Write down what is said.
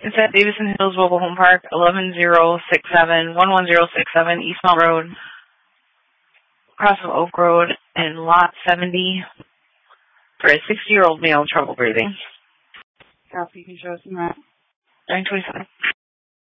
It's at Davison Hills Mobile Home Park, 11067 East Mount Road, across from Oak Road, and lot 70 for a 60-year-old male, trouble breathing. Copy. You can show us in that. 927.